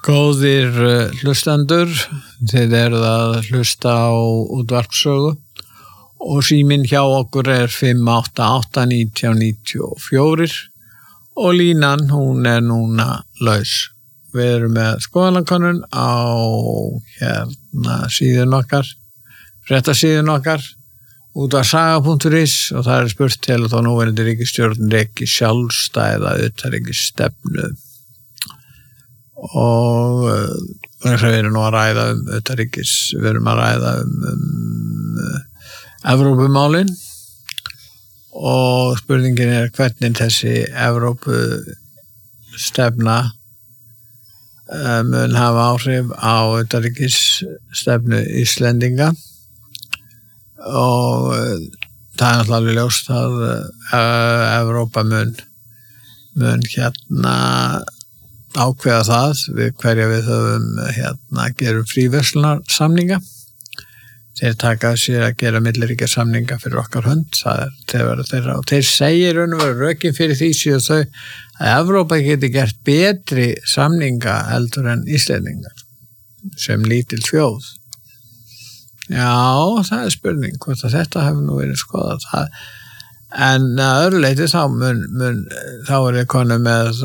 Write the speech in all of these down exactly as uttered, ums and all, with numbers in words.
Góðir hlustendur, þið eruð að hlusta á útvarpssögu og síminn hjá okkur er fimm átta átta nítján níutíu og fjögur og línan hún er núna laus. Við erum með skoðanakönnun á hérna síðun okkar, fréttasíðun okkar, útvarpssaga punktur is og það er spurt til að þá núverandi ríkisstjórn reki sjálfstæða utanríkisstefnu. Og uh, við erum nú að ræða um utanríkis, við erum að ræða um, um uh, Evrópumálin og spurningin er hvernig þessi Evrópustefna uh, mun hafa áhrif á utanríkisstefnu Íslendinga og uh, það er náttúrulega ljóst að uh, Evrópa mun, mun hérna ákveða það við hverja við höfum hérna gerum fríverslunarsamninga. Þeir taka sér að gera milliríkjasamninga fyrir okkar hönd, það er þeir þeirra og þeir segir raun og veru rökin fyrir því séu þau að Evrópa geti gert betri samninga heldur en Íslendingar sem lítil þjóð. Já, það er spurning hvort að þetta hefur nú verið skoðað. Það, en að öðru leyti þá mun, mun þá er ég konu með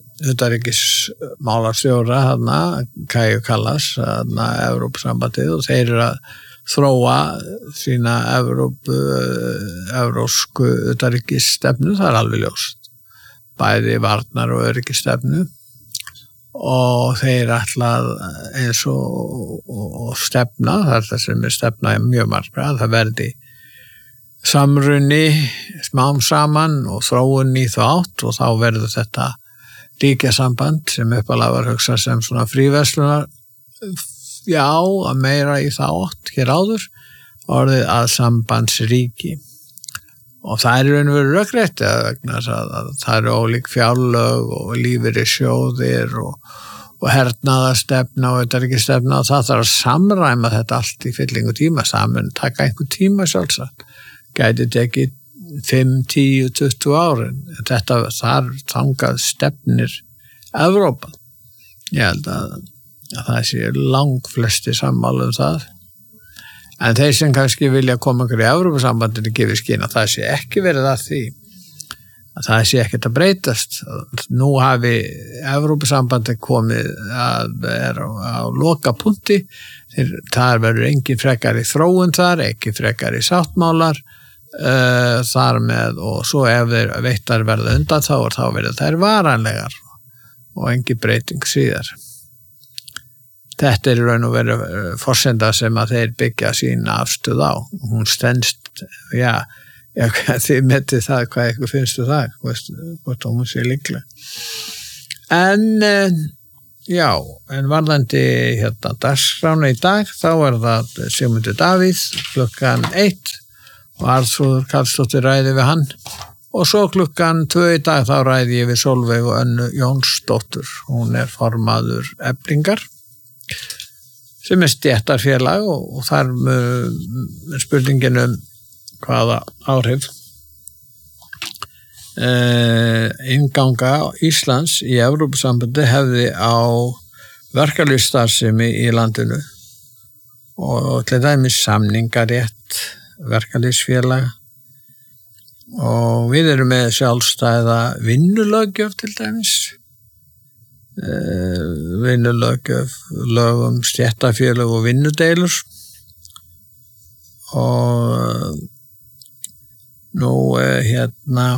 utanríkismálarstjóra þarna, Kaja Kallas þarna Evrópusambandið og þeir eru að þróa sína Evrópu evrósku utanríkisstefnu, það er alveg ljóst bæði varnar og öryggisstefnu og þeir ætla eins og, og, og stefna, það er það sem er stefna mjög margra, það verði samrunni smám saman og þróun í þátt og þá verður þetta ríkjasamband sem uppalega var hugsað sem svona fríverslunar, já, að meira í þátt hér áður, orðið að sambandsríki. Og það er raun og veru rökrétt vegna þess að, að það eru ólík fjárlög og lífeyrissjóðir og, og hernaðarstefna og utanríkisstefna og það þarf að samræma þetta allt í fyllingu tíma, það mun taka einhver tíma sjálfsagt, gæti tekið fimm, tíu, tuttugu árin. Þetta þar þangað stefnir Evrópa. Ég held að, að það sé langflesti sammála um það. En þeir sem kannski vilja koma ykkur í Evrópusambandinu gefið skyn að það sé ekki verið að því. Að það sé ekkert að breytast. Nú hafi Evrópusambandið komið að er á, á loka punkti. Það verður engin frekari þróun þar, ekki frekari sáttmálar. Uh, þar með og svo ef þeir veittar verða undan þá og þá verða þær varanlegar og engin breyting síðar. Þetta er í raun og veru forsenda sem að þeir byggja sína afstöð á. Hún stendst, já, já þið metið það, hvað ykkur finnst þú það, hvort hún sé líklega. En uh, já, en varðandi hérna dagskrána í dag, þá er það Sigmundur Davíð klukkan eitt og Arnþrúður Karlsdóttir ræði við hann og svo klukkan tvö í dag þá ræði ég við Sólveig og Önnu Jónsdóttur, hún er formaður Eflingar sem er stéttarfélag og, og þar með spurningin um hvaða áhrif eh, innganga Íslands í Evrópusambandi hefði á verkalýðsstarfsemi í landinu og til dæmis samningarétt verkalýðsfélag og við erum með sjálfstæða vinnulöggjöf til dæmis eh, vinnulöggjöf lög um stéttarfélög og vinnudeilur og nú eh, hérna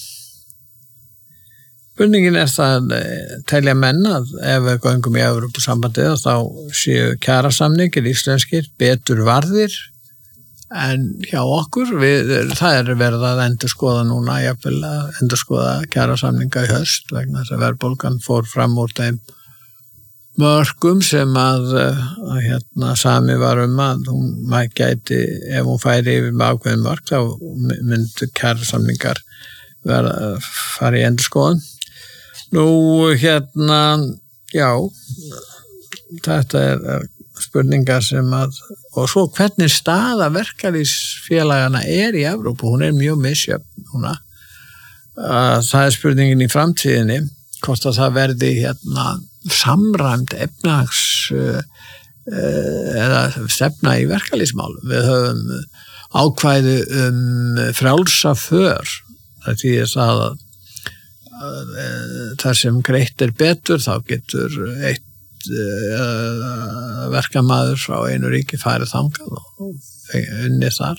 spurningin er það telja menn að ef við göngum í Evrópusambandið þá séu kjarasamningir íslenskir betur varðir en hjá okkur, við, það er verið að endurskoða núna, jafnvel að endurskoða kjarasamninga í haust vegna þess að verðbólgan fór fram úr þeim mörkum sem að, að hérna, sami var um að hún maður gæti, ef hún færi yfir með ákveðin mörk, þá myndu kjarasamningar verða fara í endurskoðun. Nú, hérna, já, þetta er spurningar sem að, og svo hvernig staða verkalýðsfélagana er í Evrópu, hún er mjög misjöfn núna. Það er spurningin í framtíðinni, hvort að það verði hérna samræmd efnahags uh, eða stefna í verkalýðsmálum. Við höfum ákvæði um frjálsa för. Það þýðir það að, að þar sem greitt er betur þá getur eitt uh, verkamaður frá einu ríki farið þangað og unni þar.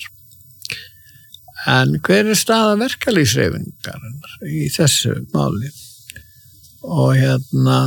En hver er staða verkalýðshreyfingarinnar í þessu máli? Og hérna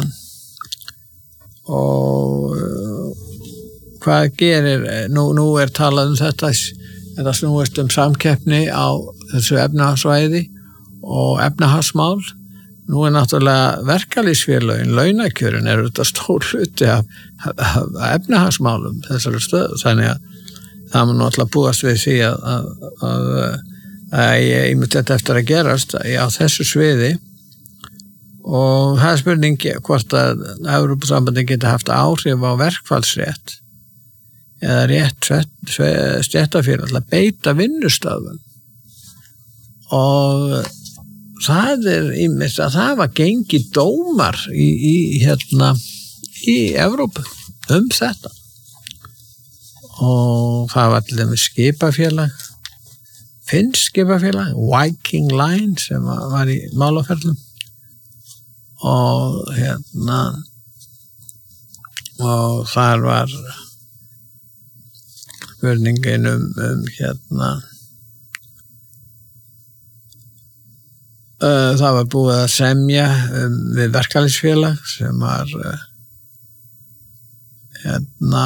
og hvað gerir, nú, nú er talað um þetta, þetta snúist um samkeppni á þessu efnahagsvæði og efnahagsmál. Nú er náttúrulega verkalýðsfélögin, launakjörin er þetta stór hluti af, af efnahagsmálum þessari stöðu, þannig að það mun náttúrulega búast við því að, að, að, að ég myndi þetta eftir að gerast á þessu sviði. Og það er spurningi hvort að Evrópusambandið geti haft áhrif á verkfallsrétt eða rétt stéttarfélag til að beita vinnustöðvun. Og það er ýmist að það var gengið dómar í, í, hérna, í Evrópu um þetta. Og það var til dæmis skipafélag, finnsk skipafélag, Viking Line sem var í málaferlum. Og hérna og þar var spurningin um, um hérna uh, það var búið að semja um, við verkalýðsfélag sem var uh, hérna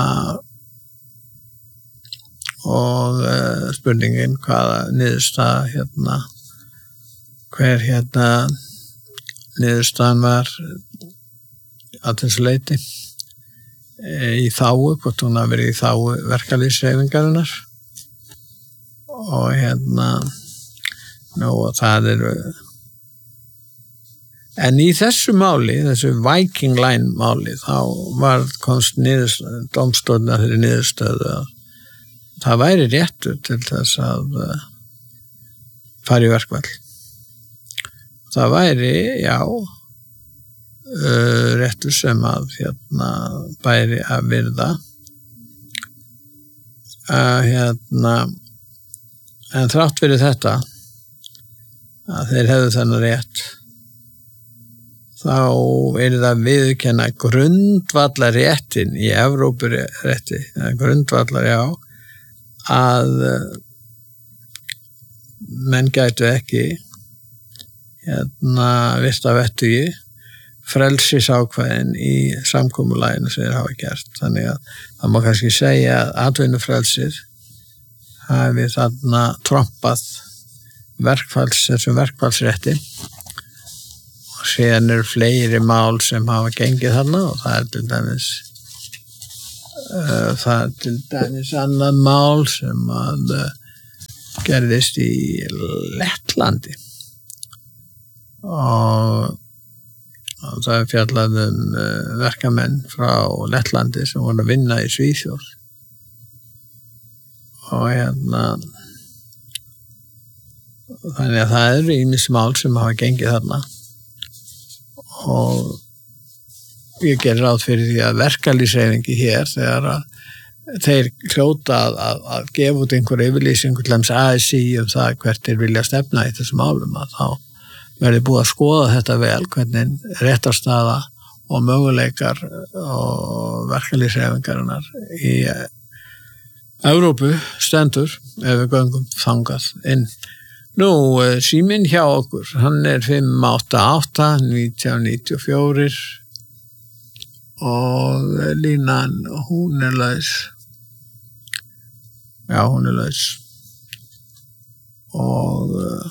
og uh, spurningin hvaða niðurstaða hérna hver hérna niðurstaðan var að þessu leyti í þágu, hvort hún hafi verið í þágu verkalýðshreyfingarinnar og hérna nú og það eru en í þessu máli, þessu Viking Line máli þá var komst niðurstöð, dómstólinn að þeirri niðurstöðu að það væri réttur til þess að fara í verkfall. Það væri, já, uh, réttur sem að hérna bæri að virða. Uh, hérna, en þrátt fyrir þetta, að þeir hefðu þennan rétt, þá er það viðurkenna grundvallar réttin í Evrópurétti, grundvallar, já, að menn gætu ekki hérna virta vettugi frelsisákvæðin í samkomulaginu sem þeir hafa gert. Þannig að það má kannski segja að atvinnufrelsið hafi þarna trompað verkfalls, þessum verkfallsrétti og síðan eru fleiri mál sem hafa gengið þarna og það er til dæmis uh, það er til dæmis annað mál sem að uh, gerðist í Lettlandi og, og það er fjallað um uh, verkamenn frá Lettlandi sem voru að vinna í Svíþjóð og hérna þannig að það eru ýmis mál sem hafa gengið þarna og ég ger ráð fyrir því að verkalýðshreyfingi hér þegar að þeir hljóta að, að, að gefa út einhver yfirlýsingu til dæmis A S I um það hvert þeir vilja stefna í þessum málum að þá verði búið að skoða þetta vel hvernig réttarstaða og möguleikar og verkalýðshreyfingarinnar í Evrópu stendur ef við göngum þangað inn. Nú, síminn hjá okkur, hann er fimm átta átta nítján níutíu og fjögur og línan, hún er laus. Já, hún er laus. Og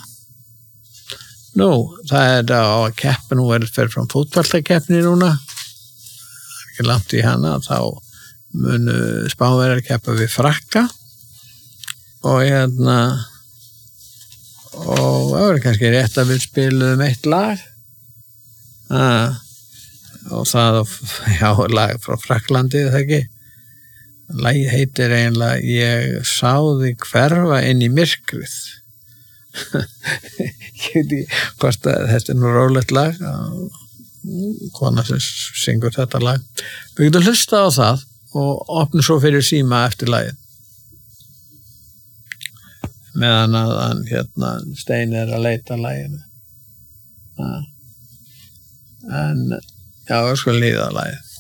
nú, það er það á að keppa, nú er þetta fyrir frá fótboltakeppni núna, ekki langt í hana, þá munu Spánverjar keppa við Frakka og hérna og það var kannski rétt að við spiluðum eitt lag ah, og það já, lag frá Frakklandi, það ekki lagið heitir eiginlega Ég sá þig hverfa inn í myrkrið ég veit ekki hvort að þetta er nú rólegt lag kona sem syngur þetta lag. Við getum hlustað á það og opnum svo fyrir síma eftir lagið. Meðan að hann hérna Steini er að leita laginu. Ja. En já, við skulum líða lagið.